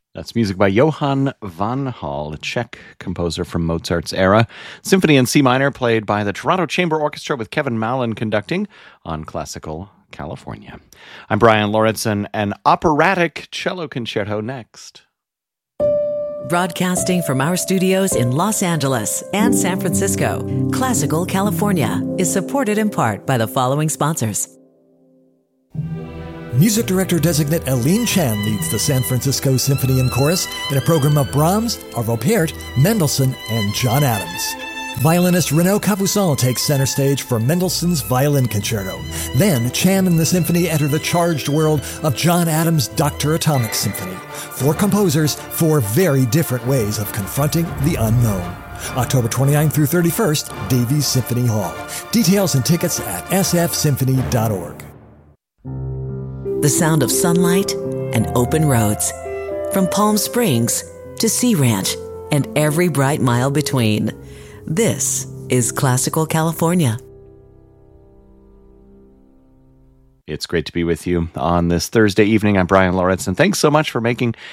That's music by Johann von Hall, a Czech composer from Mozart's era. Symphony in C minor played by the Toronto Chamber Orchestra with Kevin Mallon conducting on Classical California. I'm Brian Lauritsen, an operatic cello concerto next. Broadcasting from our studios in Los Angeles and San Francisco, Classical California is supported in part by the following sponsors. Music director-designate Aline Chan leads the San Francisco Symphony and Chorus in a program of Brahms, Arvo Pärt, Mendelssohn, and John Adams. Violinist Renaud Capuçon takes center stage for Mendelssohn's Violin Concerto. Then, Chan and the symphony enter the charged world of John Adams' Dr. Atomic Symphony. 4 composers, 4 very different ways of confronting the unknown. October 29th through 31st, Davies Symphony Hall. Details and tickets at sfsymphony.org. The sound of sunlight and open roads. From Palm Springs to Sea Ranch and every bright mile between. This is Classical California. It's great to be with you on this Thursday evening. I'm Brian Lauritsen. Thanks so much for making